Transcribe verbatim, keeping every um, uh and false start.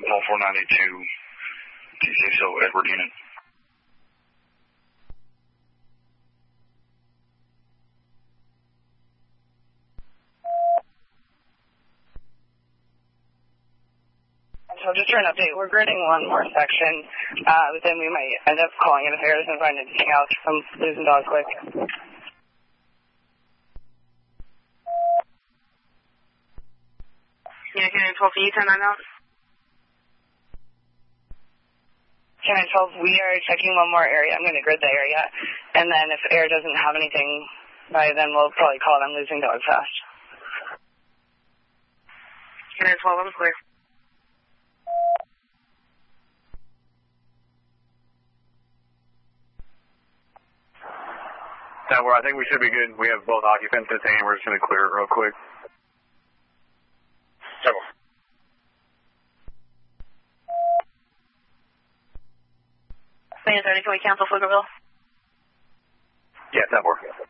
Sentinel four nine eight two, T C S O Edward Unit. So just for an update, we're gridding one more section, uh, but then we might end up calling it if Air doesn't find anything else from losing dog quick. Yeah, can I twelve for you, ten nine out? ten nine twelve, we are checking one more area. I'm going to grid the area, and then if Air doesn't have anything by then, we'll probably call it I'm losing dog fast. ten nine twelve, I'm clear. Now, where I think we should be good. We have both occupants detained. We're just going to clear it real quick. Several. Spain thirty, can we cancel Pflugerville? Yeah, that works.